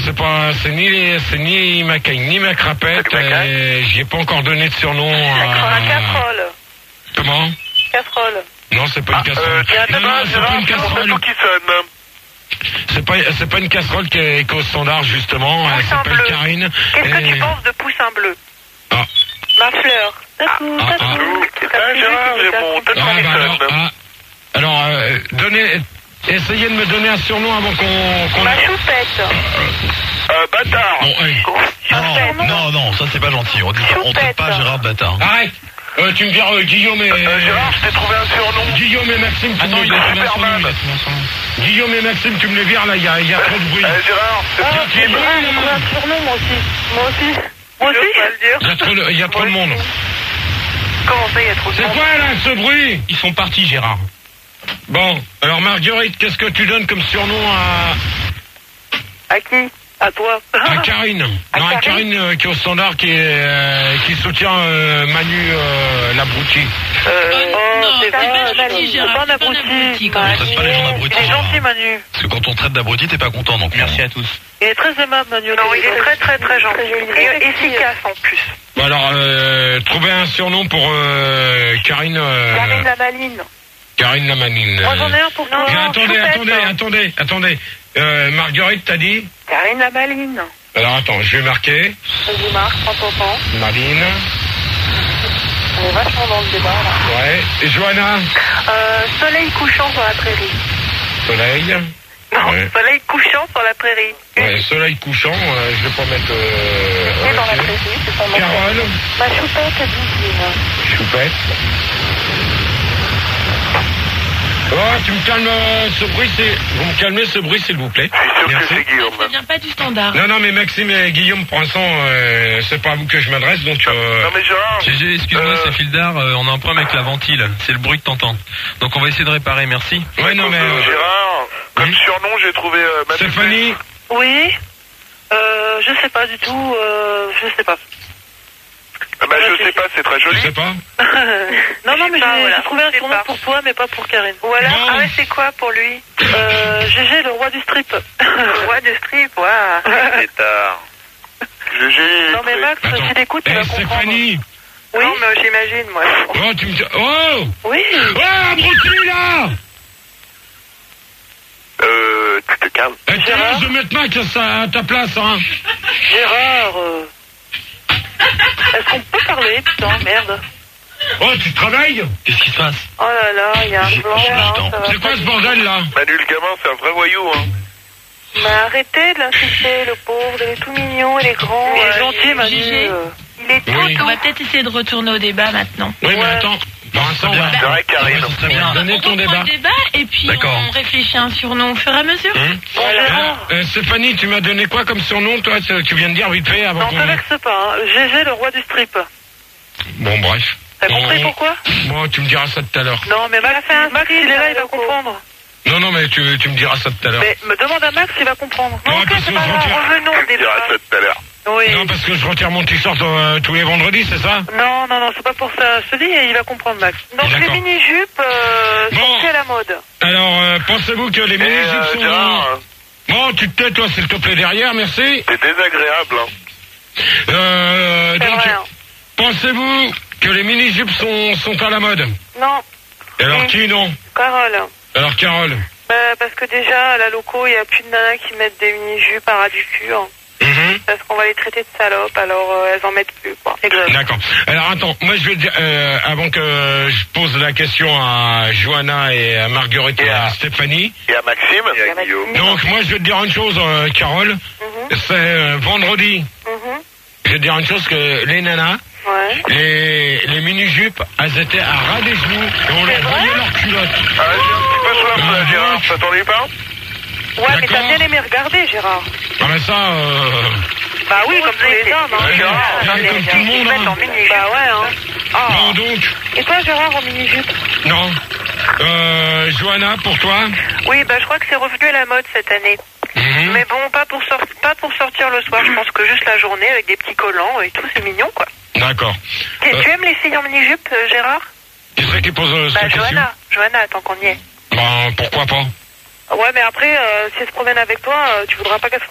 c'est ni Macagne, ni Macrapette, j'y ai pas encore donné de surnom. La casserole. Comment? Casserole. Non, c'est pas une casserole. Non, c'est pas une casserole. C'est pas une casserole qui est au standard, justement. Elle s'appelle Karine. Qu'est-ce que tu penses de Poussin bleu? Ah. Ma fleur. Alors, essayez de me donner un surnom avant qu'on... Ma choupette. Bâtard. Bon, non, ça c'est pas gentil. On traite pas Gérard de bâtard. Arrête. Tu me diras Guillaume et... Gérard, je t'ai trouvé un surnom. Guillaume et Maxime, tu me les vires. Guillaume et Maxime, tu me les vires, là, il y a trop de bruit. Gérard, c'est j'ai trouvé un surnom, moi aussi. Il y a trop de monde. Comment ça, il y a trop de monde? C'est quoi, là, ce bruit? Ils sont partis, Gérard. Bon, alors Marguerite, qu'est-ce que tu donnes comme surnom à qui? À toi. À Karine. Non, à Karine qui est au standard, qui soutient Manu l'abruti. Non, c'est pas l'abruti, Gérard. C'est pas l'abruti. On traite pas les gens d'abrutis. Il est gentil, Manu. Parce que quand on traite d'abrutis, t'es pas content, donc merci à tous. Il est très aimable, Manu. Non, il est très très très gentil. Et efficace en plus. Bon, alors, trouvez un surnom pour Karine. Karine la Maline. Karine la Maline. Moi, j'en ai un pour toi. Attendez. Marguerite, t'as dit? Karine la Maline. Alors, attends, je vais marquer. Vas-y, Marc, prends ton temps. Maline. On est vachement dans le débat, là. Ouais. Et Johanna? Soleil couchant sur la prairie. Soleil. Non, ouais. Soleil couchant sur la prairie. Ouais, soleil couchant, je vais pas mettre... C'est dans la prairie, c'est son nom. Carole. Ma choupette, Dizine. Choupette. Oh, tu me calmes ce bruit, vous me calmez ce bruit, s'il vous plaît. Merci. C'est Guillaume. Ça vient pas du standard. Non, mais Maxime et Guillaume, pour l'instant, c'est pas à vous que je m'adresse, donc... Non, mais Gérard... GG, excuse-moi, c'est Fildar, on a un problème avec la ventile. C'est le bruit que t'entends. Donc on va essayer de réparer, merci. Ouais, non, mais... Gérard, comme surnom, j'ai trouvé... Stéphanie? Oui. Je sais pas du tout, je sais pas. Je sais pas, c'est très joli. Je sais pas. Non, mais j'ai trouvé un surnom pour toi, mais pas pour Karine. Voilà. Bon. Ah ouais, c'est quoi pour lui? GG, le roi du strip. Le roi du strip, waouh. Pétard. GG. Non, mais Max, si t'écoutes, tu vas comprendre. Stéphanie? Oui, non, mais j'imagine, moi. Oh, tu me... Oh! Oui. Oh, abruti, là! Tu te calmes. Gérard, je vais mettre Max à ta place, hein. Gérard, est-ce qu'on peut parler, putain, merde. Oh, tu travailles? Qu'est-ce qui se passe? Oh là là, il y a un blanc là. C'est quoi ce bordel, là? Manu, le gamin, c'est un vrai voyou, hein. Mais arrêtez de l'insulter, le pauvre, il est tout mignon, il est grand, il est gentil, Manu. Il est tout Oui. On va peut-être essayer de retourner au débat maintenant. Oui, mais attends. Pour l'instant, C'est vrai, Karine. donnez On ton reprend débat. le débat et puis D'accord. on réfléchit à un surnom au fur et à mesure. Stéphanie, tu m'as donné quoi comme surnom, toi? Tu viens de dire vite fait avant Non, qu'on... ça vexe pas, hein. GG, le roi du strip. Bon, bref. T'as compris pourquoi? Moi, tu me diras ça tout à l'heure. Non, mais Max, il est là, il va comprendre. Non, mais tu me diras ça tout à l'heure. Mais me demande à Max, il va comprendre. Non, Non, ok, parce c'est que pas je grave, retire. revenons au Tu me diras débat. ça tout à l'heure. Oui. Non, parce que je retire mon t-shirt tous les vendredis, c'est ça? Non, c'est pas pour ça. Je te dis, il va comprendre, Max. Donc, les D'accord. mini-jupes sont plus à la mode. Alors, pensez-vous que les mini-jupes sont... Gérard, Bon, tu te tais, toi, s'il te plaît, derrière, merci. c'est désagréable, hein. C'est Donc, vrai, hein. pensez-vous que les mini-jupes sont à la mode? Non, Et alors, Oui. qui, non? Carole. Alors, Carole? Parce que déjà, à la loco, il n'y a plus de nanas qui mettent des mini-jupes à ras du cul. Hein. Mhm. Parce qu'on va les traiter de salopes, alors elles en mettent plus, quoi. Exact. D'accord. Alors attends, moi je vais dire, avant que je pose la question à Johanna et à Marguerite et à Stéphanie. Et à Maxime. Et à Guillaume. Donc moi je vais te dire une chose, Carole. C'est vendredi. Je vais te dire une chose, que les nanas, Ouais. les mini-jupes, elles étaient à ras des genoux et on leur voyait leurs culottes. Ah, j'ai un petit peu soif, là, Gérard. Ça t'ennuie pas? Ouais, mais D'accord. t'as bien aimé regarder, Gérard. Ah mais ça, Bah oui, comme tous les hommes, hein. Ouais, comme tout le monde, hein. En mini-jupe. Bah ouais, hein. Ah. non donc, Et toi, Gérard, en mini-jupe? non. Johanna, pour toi? Oui, bah je crois que c'est revenu à la mode cette année. Mhm. Mais bon, pas pour sortir le soir. Je pense que juste la journée avec des petits collants et tout, c'est mignon, quoi. D'accord. Tu aimes les filles en mini-jupe, Gérard? Qui c'est qui pose cette question? Johanna, tant qu'on y est. Ben, pourquoi pas? Ouais, mais après, si elle se promène avec toi, tu voudras pas qu'elle